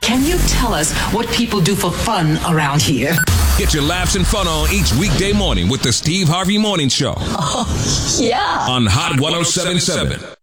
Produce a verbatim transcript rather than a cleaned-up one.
Can you tell us what people do for fun around here? Get your laughs and fun on each weekday morning with the Steve Harvey Morning Show. Oh, yeah. On Hot ten seventy-seven.